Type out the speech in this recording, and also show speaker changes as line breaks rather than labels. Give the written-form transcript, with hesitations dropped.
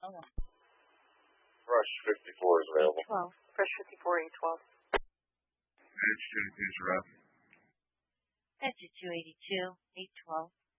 Oh,
Rush 54 is available.
12. Rush 54, 812.
Edge 282, Rob.
Edge 282, 812.